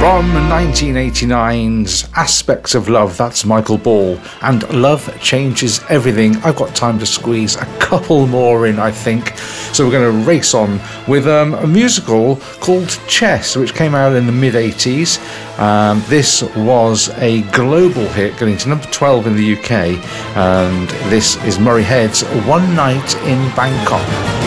From 1989's Aspects of Love, that's Michael Ball, and Love Changes Everything. I've got time to squeeze a couple more in, I think, so we're going to race on with a musical called Chess, which came out in the mid-80s. This was a global hit, getting to number 12 in the UK, and this is Murray Head's One Night in Bangkok.